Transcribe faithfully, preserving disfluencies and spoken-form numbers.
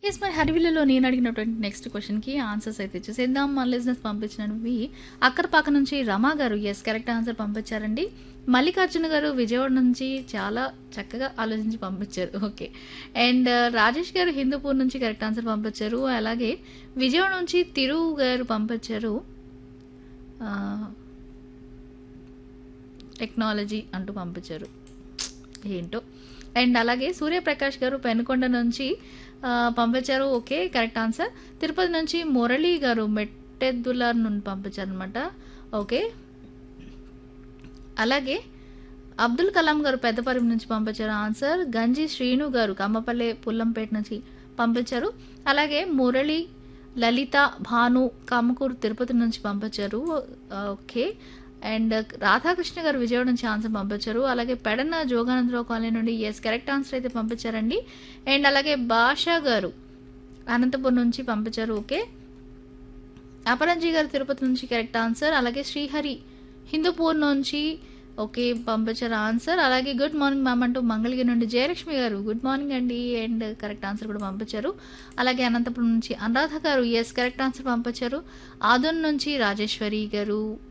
Yes మరి హరివిల్లులో నేను అడిగినటువంటి నెక్స్ట్ క్వశ్చన్కి ఆన్సర్స్ అయితే చూసేద్దాం. మన లిజినెస్ పంపించినవి అక్కరపాక నుంచి రమా గారు ఎస్ కరెక్ట్ ఆన్సర్ పంపించారండి. మల్లికార్జున గారు విజయవాడ నుంచి చాలా చక్కగా ఆలోచించి పంపించారు. ఓకే. అండ్ రాజేష్ గారు హిందూపూర్ నుంచి కరెక్ట్ ఆన్సర్ పంపించారు. అలాగే విజయవాడ నుంచి తిరు గారు పంపించారు ఆ, టెక్నాలజీ అంటూ పంపించారు ఏంటో. అండ్ అలాగే సూర్యప్రకాష్ గారు పెనుకొండ నుంచి ఆ, పంపించారు. Okay correct answer. తిరుపతి నుంచి మురళి గారు మెట్టెద్దుల నుండి పంపించారు అనమాట. ఓకే. అలాగే అబ్దుల్ కలాం గారు పెద్దపరిమి నుంచి పంపించారు ఆన్సర్. గంజి శ్రీను గారు కమ్మపల్లె పుల్లంపేట నుంచి పంపించారు. అలాగే మురళి లలిత భాను కామకూరు తిరుపతి నుంచి పంపించారు. ఓకే. అండ్ రాధాకృష్ణ గారు విజయవాడ నుంచి ఆన్సర్ పంపించారు. అలాగే పెడన్న జోగానందరావు కాలనీ నుండి ఎస్ కరెక్ట్ ఆన్సర్ అయితే పంపించారండి. అండ్ అలాగే భాషా గారు అనంతపురం నుంచి పంపించారు. ఓకే. అపరంజీ గారు తిరుపతి నుంచి కరెక్ట్ ఆన్సర్. అలాగే శ్రీహరి హిందూపూర్ నుంచి ఓకే పంపించారు ఆన్సర్. అలాగే గుడ్ మార్నింగ్ మ్యామ్ అంటూ మంగళగిరి నుండి జయలక్ష్మి గారు గుడ్ మార్నింగ్ అండి అండ్ కరెక్ట్ ఆన్సర్ కూడా పంపించారు. అలాగే అనంతపురం నుంచి అనురాధ గారు ఎస్ కరెక్ట్ ఆన్సర్ పంపించారు. ఆదోన్ నుంచి రాజేశ్వరి గారు